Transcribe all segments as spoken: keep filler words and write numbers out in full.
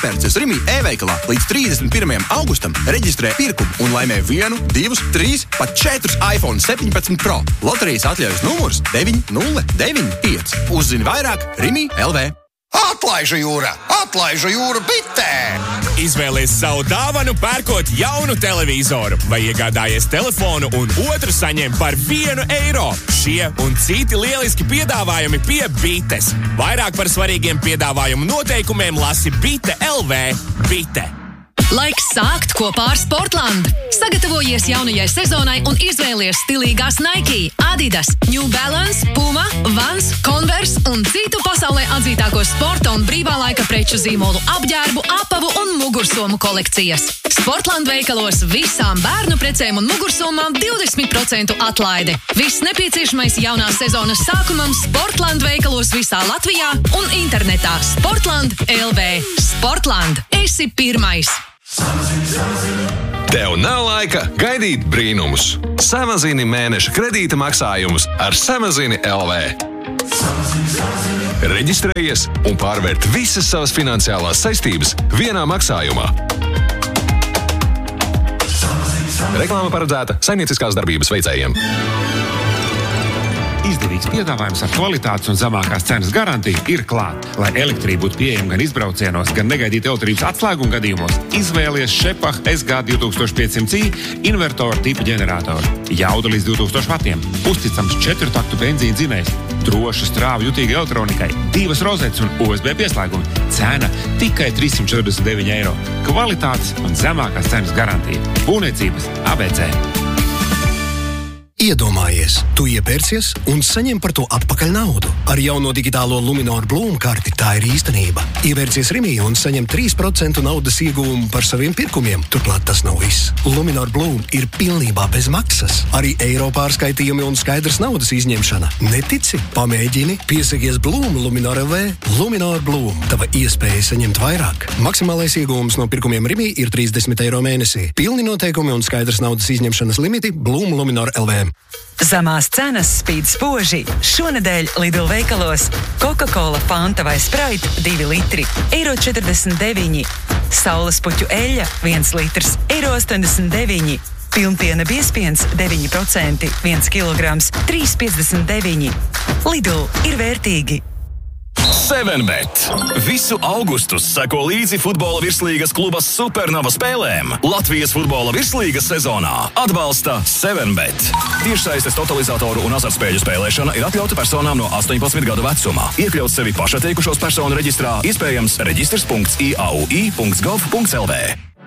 iepērcies Rimi e-veikalā līdz trīsdesmit pirmajam augustam, reģistrē pirkumu un laimē vienu, divus, trīs, pat četrus iPhone septiņpadsmit Pro. Loterijas atļaujas numurs deviņi nulle deviņi pieci. Uzzini vairāk Rimi L V. Atlaižu jūra! Atlaižu jūra bitē! Izvēlies savu dāvanu, pērkot jaunu televizoru vai iegādājies telefonu un otru saņem par vienu eiro. Šie un citi lieliski piedāvājumi pie Bites. Vairāk par svarīgiem piedāvājumu noteikumiem lasi Bite L V. Bite. Laiks sākt kopā ar Sportland. Sagatavojies jaunajai sezonai un izvēlies stilīgās Nike, Adidas, New Balance, Puma, Vans, Converse un citu pasaulē atzītāko sporta un brīvā laika preču zīmolu apģērbu, apavu un mugursomu kolekcijas. Sportland veikalos visām bērnu precēm un mugursomām divdesmit procentu atlaide. Viss nepieciešamais jaunās sezonas sākumam Sportland veikalos visā Latvijā un internetā Sportland L V. Sportland. Esi pirmais. Tev nav laika gaidīt brīnumus. Samazini mēneša kredīta maksājumus ar Samazini L V. Reģistrējies un pārvērt visas savas finansiālās saistības vienā maksājumā. Reklāma paredzēta saimnieciskās darbības veicējiem. Izdevīgs piedāvājums ar kvalitātes un zemākās cenas garantiju ir klāt. Lai elektrība būtu pieejama gan izbraucienos, gan negaidīt elektrības atslēguma gadījumos, izvēlies Šepah S G divtūkstoš piecsimt i invertoru tipa ģeneratoru. Jauda līdz divtūkstošiem vatiem, uzticams četru taktu benzīna dzinējs, droša strāvu jutīga elektronikai, divas rozetes un U S B pieslēgumi. Cena tikai trīssimt četrdesmit deviņi eiro. Kvalitātes un zemākās cenas garantija. Būvniecības A B C. Iedomājies, tu iepērcies un saņem par to atpakaļ naudu. Ar jauno digitālo Luminor Bloom karti tā ir īstenība. Iepērcies Rimī un saņem trīs procenti naudas ieguvumu par saviem pirkumiem. Turklāt tas nav viss. Luminor Bloom ir pilnībā bez maksas. Arī eiro pārskaitījumi un skaidrs naudas izņemšana. Netici? Pamēģini. Piesakies Bloom Luminor L V. Luminor Bloom. Tava iespēja saņemt vairāk. Maksimālais ieguvums no pirkumiem Rimī ir trīsdesmit eiro mēnesī. Pilni noteikumi un skaidrs naudas izņemšanas limiti Bloom Luminor L V. Zemās cenas spīd spoži. Šonedēļ Lidl veikalos Coca-Cola, Fanta vai Sprite divi litri, eiro četrdesmit deviņi. Saules puķu eļļa viens litrs, eiro astoņdesmit deviņi. Pilnpiena biezpiens deviņi procenti, viens kilograms, trīs piecdesmit deviņi. Lidl ir vērtīgi. seven bet. Visu augustu seko līdzi futbola virslīgas kluba Supernova spēlēm. Latvijas futbola virslīgas sezonā atbalsta seven bet. Tiešsaistes totalizatoru un azartspēļu spēlēšana ir atļauta personām no astoņpadsmit gadu vecumā. Iekļaut sevi pašatteikušos personu reģistrā, iespējams reģistrs punkts i a u i punkts gov punkts l v.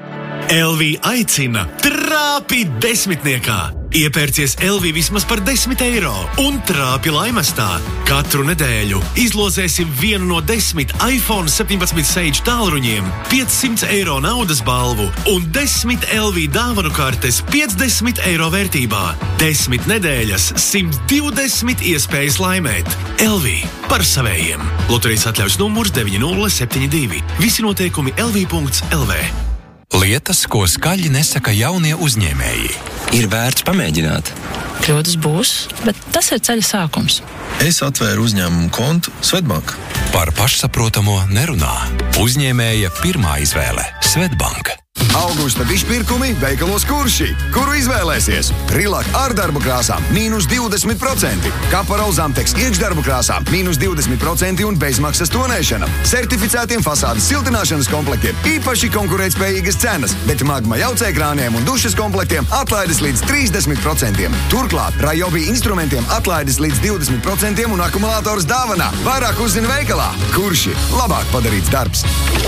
L V aicina trāpi desmitniekā. Iepērcies L V vismaz par desmit eiro un trāpi laimestā. Katru nedēļu izlozēsim vienu no desmit iPhone septiņpadsmit Sage tālruņiem, piecsimt eiro naudas balvu un desmit L V dāvanu kartes piecdesmit eiro vērtībā. desmit nedēļas, simt divdesmit iespējas laimēt. L V par savējiem. Loterijas atļaujas numurs deviņi nulle septiņi divi. Visi noteikumi L V punkts L V. Lietas, ko skaļi nesaka jaunie uzņēmēji. Ir vērts pamēģināt. Kļūdas būs, bet tas ir ceļa sākums. Es atvēru uzņēmumu kontu Svetbank. Par pašsaprotamo nerunā. Uzņēmēja pirmā izvēle – Svetbank. Augusta bišpirkumi veikalos Kurši. Kuru izvēlēsies? Rilak ar darbu krāsām mīnus divdesmit procenti. Kaparol Zamteks iekšdarbu krāsām mīnus divdesmit procenti un bezmaksas tonēšana. Certificētiem fasādes siltināšanas komplektiem īpaši konkurētspējīgas cenas, bet Magma jaucēkrāniem un dušas komplektiem atlaides līdz trīsdesmit procenti. Turklāt Rajobi instrumentiem atlaides līdz divdesmit procenti un akumulātors dāvanā. Vairāk uzzini veikalā. Kurši. Labāk padarīts darbs.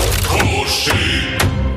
Kurši.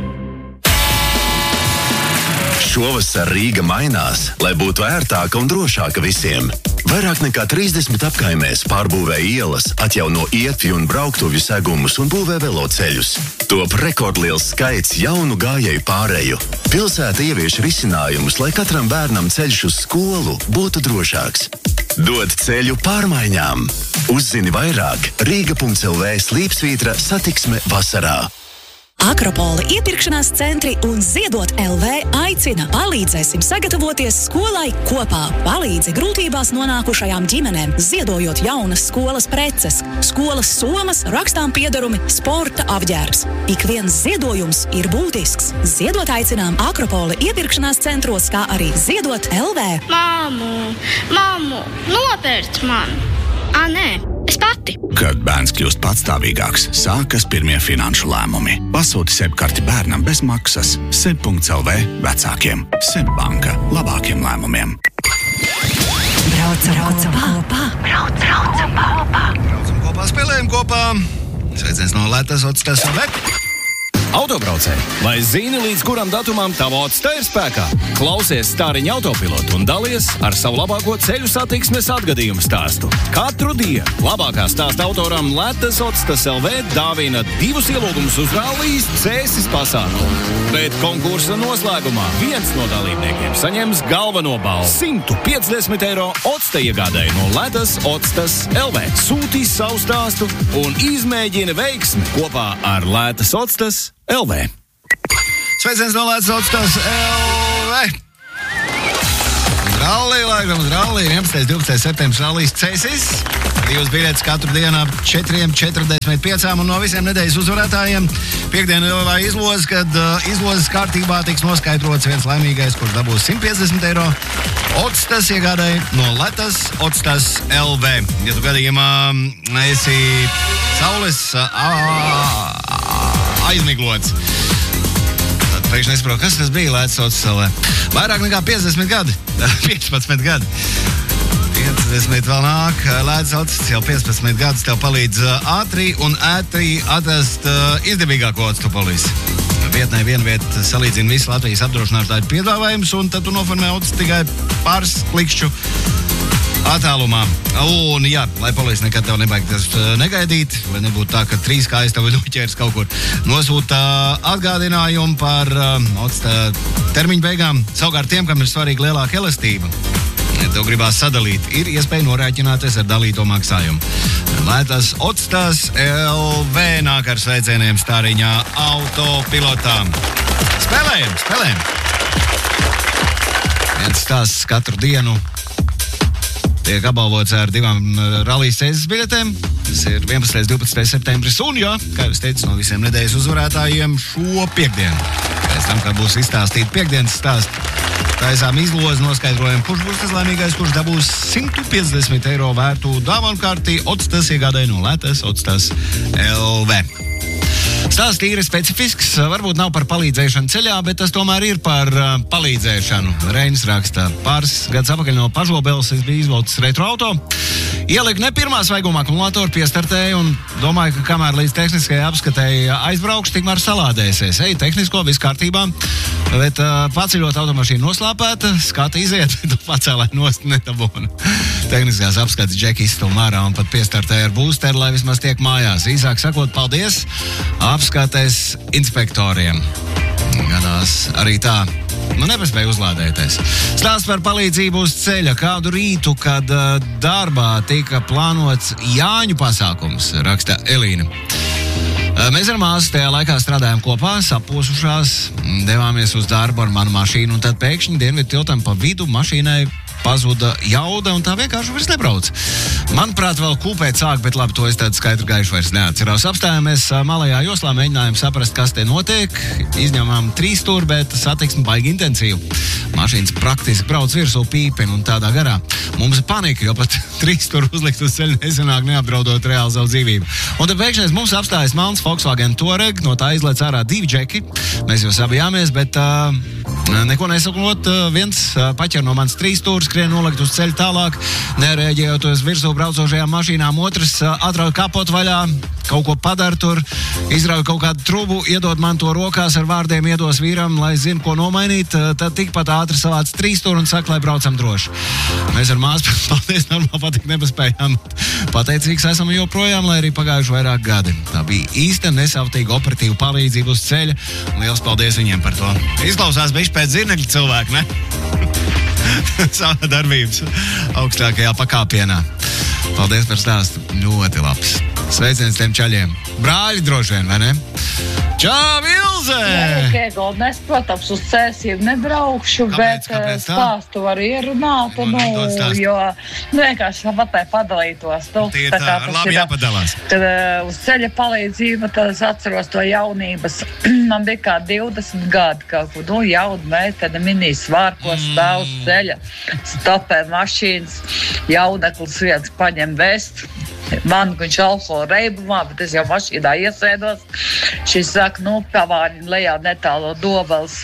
Šovasar Rīga mainās, lai būtu ērtāka un drošāka visiem. Vairāk nekā trīsdesmit apkaimēs pārbūvē ielas, atjauno ietvi un brauktuvju segumus un būvē veloceļus. Top rekordliels skaits jaunu gājēju pāreju. Pilsēta ievieš risinājumus, lai katram bērnam ceļš uz skolu būtu drošāks. Dod ceļu pārmaiņām. Uzzini vairāk Rīga punkts l v slīpsvītra satiksme vasarā. Akropola iepirkšanās centri un Ziedot L V aicina. Palīdzēsim sagatavoties skolai kopā. Palīdzi grūtībās nonākušajām ģimenēm, ziedojot jaunas skolas preces, skolas somas, rakstām piedarumi, sporta apģērbs. Ik viens ziedojums ir būtisks. Ziedot aicinām Akropola iepirkšanās centros, kā arī Ziedot L V. Māmu, māmu, nopērc man! Ā, nē, es pati. Kad bērns kļūst patstāvīgāks, sākas pirmie finanšu lēmumi. Pasūti SEB-karti bērnam bez maksas. seb punkts el vē vecākiem. SEB banka labākiem lēmumiem. Braucam, braucam kopā. Brauc, braucam kopā. Braucam kopā, spēlējam kopā. Sveiciens no Latvijas Otstas un Vek. Autobraucēji, vai zini, līdz kuram datumam tava Otsta ir spēkā? Klausies Stāriņa autopilotu un dalies ar savu labāko ceļu satiksmes atgadījumu stāstu. Katru dienu labākā stāsta autoram Latvijas Otstas L V dāvina divus ielūgumus uz rallijas Cēsis pasākumu. Bet konkursa noslēgumā viens no dalībniekiem saņems galveno balvu – simt piecdesmit eiro Otsta iegādēji no Latvijas Otstas L V. Sūtīs savu stāstu un izmēģina veiksmi kopā ar Latvijas Otstas L V. Sveiciens no Latvijas Otstas L V. Rallija, laikam uz rallija, vienpadsmitais divpadsmitais septembris rallijas Cēsis. Divas biļetes katru dienu ap četriem četrdesmit piecām un no visiem nedēļas uzvarētājiem. Piektdienu lielā izloze, kad uh, izlozes kārtībā tiks noskaidrots viens laimīgais, kurš dabūs simt piecdesmit eiro. Otstas iegādēji no Latvijas Otstas L V. Ja tu gadījumā esi saules uh, aizmiglots, tad pēkšņi nesaprot, kas tas bija Latvijas Otstas L V. Vairāk nekā piecdesmit gadi, piecpadsmit gadi. piecdesmit vēl nāk, Latvijas Otstas jau piecpadsmit gadus tev palīdz ātri un ētri atrast uh, izdevīgāko Otstu polisi. Vietnē viena vieta salīdzina visu Latvijas apdrošinātāju piedāvājumus, un tad tu noformē Otstu tikai pāris klikšķu attālumā. Un jā, lai polisi nekad tev nebaigtas negaidīt, lai nebūtu tā, ka trīs kājas tev noķers kaut kur, nosūta atgādinājumu par uh, Otsta termiņu beigām. Savukārt tiem, kam ir svarīga lielāka elastība, ja tev gribās sadalīt, ir iespēja norēķināties ar dalīto maksājumu. Latvijas Otstas L V nāk ar sveicieniem Stāriņā autopilotām. Spēlējam, spēlējam! Viens stāsts katru dienu tiek apbalvots ar divām rallijas Cēsis biļetēm. Tas ir vienpadsmitais divpadsmitais septembris un, jā, kā jūs teicu, no visiem nedēļas uzvarētājiem šo piekdienu. Pēc tam, kā būs izstāstīti piekdienas stāsti, taisām izlozi, noskaidrojam, kurš būs tas laimīgais, kurš dabūs simt piecdesmit eiro vērtu dāvanu karti Otstas iegādēji no Latvijas Otstas L V. Stāsts tīri specifisks, varbūt nav par palīdzēšanu ceļā, bet tas tomēr ir par uh, palīdzēšanu. Reinis raksta, pāris gadus apakaļ no Pažobeles es biju izvilcis retroauto. Ieliku ne pirmā svaiguma akumulātoru, piestartēju un domāju, ka kamēr līdz tehniskajai apskatēji aizbraukšu, tikmēr salādēsies. Ej, tehnisko, viss kārtībā, bet uh, paceļot automašīnu noslāpēta, skata iziet, bet pacēlē nost netabona. Tehniskās apskates džeki izstum ārā un pat piestartēja ar būsteru, lai vismaz tiek mājās. Īsāk sakot, paldies apskates inspektoriem. Gadās arī tā. Nu, nepaspēja uzlādēties. Stāsts par palīdzību uz ceļa kādu rītu, kad uh, darbā tika plānots Jāņu pasākums, raksta Elīna. Uh, mēs ar māsu tajā laikā strādājām kopā, saposušās, devāmies uz darbu ar manu mašīnu, un tad pēkšņi Dienvidu tiltam pa vidu mašīnai pazuda jauda, un tā vienkārši vairs nebrauc. Manuprāt, vēl kūpēt sāk, bet labi, to es tādu skaidru gaišu vairs neatceros. Apstājāmies malajā joslā, mēģinājām saprast, kas te notiek. Izņemām trīs stūri, bet satiksme baigi intensīva. Mašīnas praktiski brauc virsū pīpeni un tādā garā. Mums ir panika, jo pat trīs stūri uzlikt uz ceļa nesanāk, neapdraudot reāli savu dzīvību. Un tad pēkšņi mums apstājas melns Volkswagen Touareg, no tā izlec ārā divi džeki. Mēs jau sabijāmies, bet uh, neko nesakot, uh, viens uh, paķer no mans trīs stūris, skrien nolikt uz ceļu tālāk, nereaģējot uz virsū braucošajām mašīnām, otrs uh, atrauj kapotu vaļā, kaut ko padara tur, izrauj kaut kādu trubu, iedod man to rokās ar vārdiem, iedos vīram, lai zinu, ko nomainīt, uh, tad tikpat ātri savāc trīs stūri un saka, lai braucam droši. Mēs ar māsu, paldies, normāli patīk, nepaspējām. Pateicīgs esam joprojām, lai arī pagājuši vairāk gadi. Tā bija īsta nesavtīga operatīva palīdzība uz ceļa. Liels paldies viņiem par to. Izklausās bišķi pēc zirnekļa cilvēku, ne? Savā darbības augstākajā pakāpienā. Paldies par stāstu. Ļoti labs. Sveiciens tiem čaļiem. Brāļi droši vien, vai ne? Čau, Ilze! Kegol, es, protams, uz cēsību nebraukšu, Kāpēc? bet Kāpēc tā? stāstu var ierunāt, Man nu, anekdotes stāst. jo nu, vienkārši patai padalītos. Nu, Tie ir tā, kā ar tas labi ir, jāpadalās. Kad uh, uz ceļa palīdzība, tad es atceros to jaunības. Man bija kā divdesmit gadi, kaut kur, nu, jauna meitene, mini svārkos stāv uz ceļa, stopē mašīnas, jauneklis viens paņem vestu. Man, viņš alkohola reibumā, bet es jau mašīnā iesēdos. Šis saka, nu, pavāriņ lejā netālo Dobeles.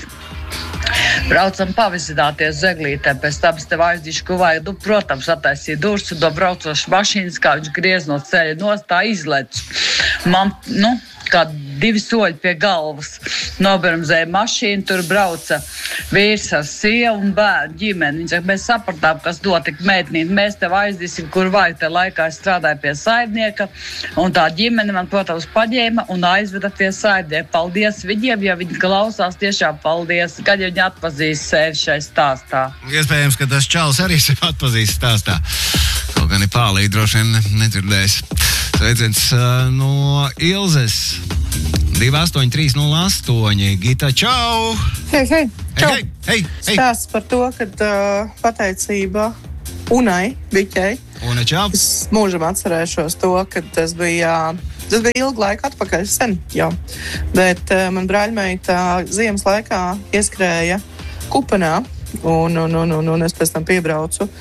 Braucam pavizināties Zeglītēm, pēc tam es tev aizdīšu, ko vajag. Nu, protams, attaisīja durvis un do braucošu mašīnas, kā viņš griez no ceļa nost, tā izlec. Man, nu, kā divi soļi pie galvas. Nobremzēja mašīnu, tur brauca vīrs ar sievu un bērnu ģimeni. Viņš saka, mēs sapratām, kas notika meitnīt. Mēs tev aizdīsim, kur vajag. Te laikā es strādāju pie saimnieka, un tā ģimene man, protams, paņēma un aizveda pie saimnieka. Paldies viņiem, ja viņi klausās, tiešām paldies. Kad viņi atpazīst sevi šai stāstā. Iespējams, ka tas čalis arī sev atpazīst stāstā. Kaut gan ir pālīgi droši vien nedzirdējis. Sveiciens uh, no Ilzes. divi astoņi trīs nulle astoņi. Gita, čau! Hei, hei! Čau! Hei, hei, hei. Stāsts par to, kad uh, pateicība Unai, Biķei. Una, čau! Es mūžam atcerēšos to, kad tas bija, tas bija ilgu laiku atpakaļ, sen jau. Bet uh, man brāļmeita ziemas laikā ieskrēja Kupenā, un, un, un, un, un es pēc tam piebraucu.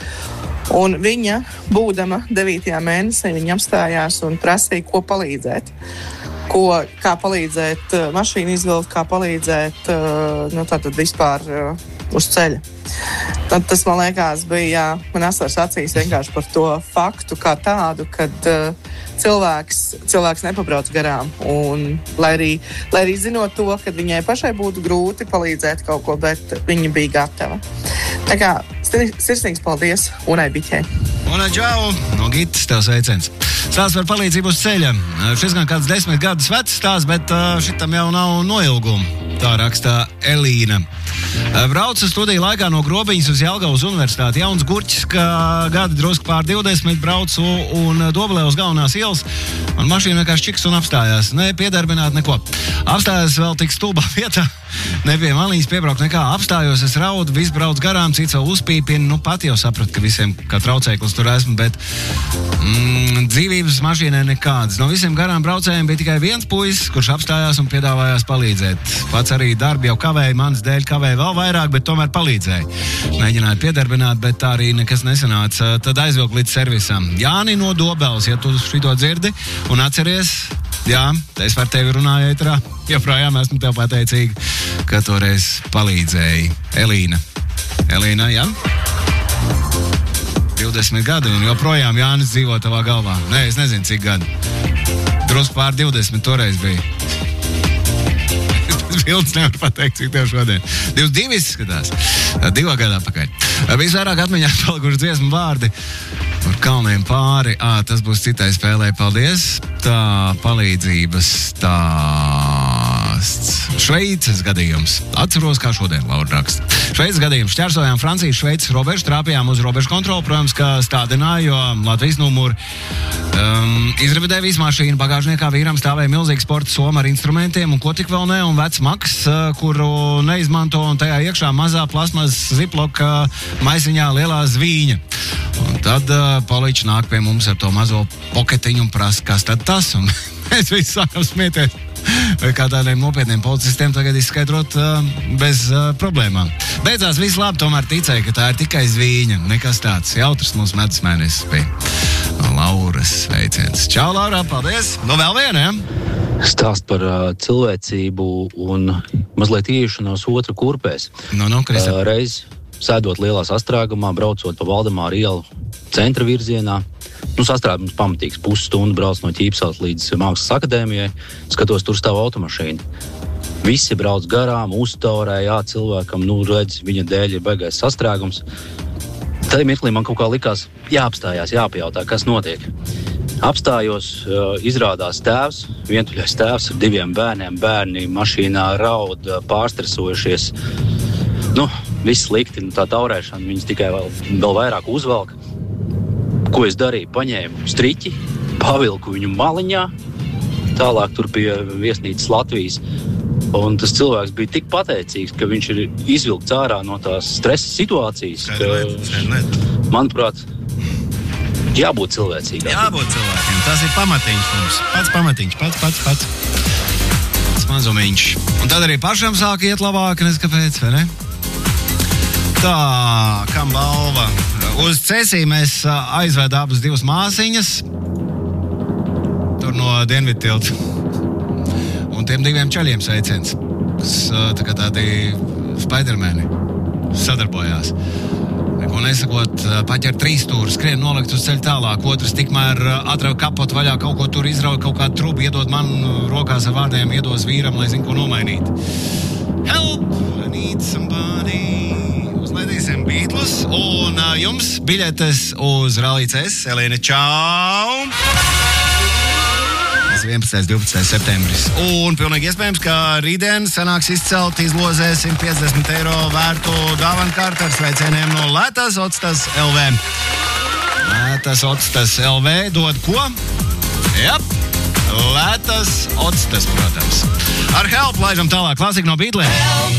Un viņa, būdama devītajā mēnesī, viņa apstājās un prasīja, ko palīdzēt. Ko, kā palīdzēt uh, mašīnu izvilkt, kā palīdzēt uh, nu, tātad vispār uh, uz ceļa. Tad tas, man liekas, bija, man asars acīs vienkārši par to faktu kā tādu, kad uh, cilvēks, cilvēks nepabrauc garām. Un, lai, arī, lai arī zinot to, ka viņai pašai būtu grūti palīdzēt kaut ko, bet viņa bija gatava. Tā kā sirsnīgs paldies Unai Biķei. Una, čau! No Gitas tev sveiciens. Stāsts par palīdzību uz ceļa. Šis gan kāds desmit gadus vecs stāsts, bet šitam jau nav noilguma. Tā rakstā Elīna. Braucu studiju laikā no Grobiņas uz Jelgavas universitāti. Jauns gurķis, ka gadi drusku pār divdesmit braucu un Dobelē uz galvenās ielas. Man mašīna vienkārši čiks un apstājās. Ne piedarbināt neko. Apstājās vēl tik stulbā vietā. Ne pie malīņas piebraukt nekā. Apstājos, es raudu, viss brauc garām, cits vēl uzpīpina. Nu, pat jau sapratu, ka visiem kā traucēklis tur esmu, bet mm, dzīvības mašīnai nekādas. No visiem garām braucējiem bija tikai viens puisis, kurš apstājās un piedāvājās palīdzēt. Pats arī darbi jau kavēja, manas dēļ kavēja vēl vairāk, bet tomēr palīdzēja. Mēģināju piedarbināt, bet tā arī nekas nesanāca. Tad aizvilku līdz servisam. Jāni no Dobeles, ja tu šito dzirdi un atceries, jā, es par tevi runāju ētrā. Joprojām esmu tev pateicīgi, ka toreiz palīdzēji. Elīna. Elīna, jā? divdesmit gadi un joprojām Jānis dzīvo tavā galvā. Nē, es nezinu, cik gadi. Drusku pār divdesmit toreiz bija. Es bildes nevaru pateikt, cik tev šodien. divdesmit divi izskatās. Divā gadā pakaļ. Visvairāk atmiņā palikuši dziesmu vārdi par kalniem pāri. Ā, tas būs citai spēlē. Paldies. Tā palīdzības stāsts. Šveices gadījums. Atceros, kā šodien Laura raksta. Šveices gadījums. Šķērsojām Francijas Šveices robežu, trāpījām uz robežu kontroli, protams, ka stādināja, jo Latvijas numuru um, izrevidēja visu mašīnu. Bagāžniekā vīram stāvēja milzīga sporta soma ar instrumentiem un ko tik vēl ne, un vecs maks, uh, kuru neizmanto, un tajā iekšā mazā plasmas ziploka maisiņā lielā zvīņa. Un tad uh, poliči nāk pie mums ar to mazo poketiņu un prasa, kas tad tas, un mēs visi sākam smieties. Vai kā tādiem nopietniem policistiem tagad izskaidrot uh, bez uh, problēmām. Beidzās viss labi, tomēr ticēja, ka tā ir tikai zvīņa, nekas tāds. Jautrs mūsu medus mēnesis bija. Lauras sveiciens. Čau, Laura, paldies! No vēl viena, ja? Stāst par uh, cilvēcību un mazliet ieiešanos otra kurpēs. No, no, uh, reiz sēdot lielā sastrēgumā, braucot pa Valdemāra ielu centra virzienā. Nu, sastrādājums pamatīgs, pusstundu brauc no Ķīpsels līdz Mākslas akadēmijai, skatos, tur stāv automašīna. Visi brauc garām, uztaurē, jā, cilvēkam, nu, redz, viņa dēļ ir baigais sastrēgums. Tad mirklī man kaut kā likās jāapstājās, jāpajautā, kas notiek. Apstājos, izrādās tēvs, vientuļais tēvs ar diviem bērniem, bērni mašīnā raud, pārstresojušies. Nu, viss slikti, nu, tā taurēšana, viņas tikai vēl, vēl vairāk uzvelk. Ko es darīju? Paņēmu striķi, pavilku viņu maliņā, tālāk tur pie viesnīcas Latvijas. Un tas cilvēks bija tik pateicīgs, ka viņš ir izvilkts ārā no tās stresa situācijas. Ka, manuprāt, jābūt cilvēcīgākiem. Jābūt cilvēkiem. Tas ir pamatiņš mums. Pats pamatiņš, pats, pats, pats. Pats mazumiņš. Un tad arī pašam sāk iet labāk, nes kāpēc, vai ne? Tā, kam balva? Uz Cēsī mēs aizvēd abas divas māsiņas. Tur no Dienvidtilta. Un tiem diviem čaļiem sveiciens, kas tā kā tādi Spidermani sadarbojās. Neko nesakot, paķer trīs stūri, skrien nolikt uz ceļu tālāk, otrs tikmēr atrauj kapotu vaļā, kaut ko tur izrauj, kaut kādu trubu, iedod man rokās ar vārdiem, iedos vīram, lai zinu, ko nomainīt. Help! I need somebody! Uzlaidīsim Beatles un uh, jums biļetes uz Rally C S. Elīne, čau! vienpadsmitais un divpadsmitais septembris. Un pilnīgi iespējams, ka rītdien sanāks izcelt izlozē simt piecdesmit eiro vērtu dāvanu karti ar sveicieniem no Lētas Otstas L V. Lētas Otstas L V dod ko? Jap, Lētas Otstas, protams. Ar Help laižam tālāk klasiku no Beatliem.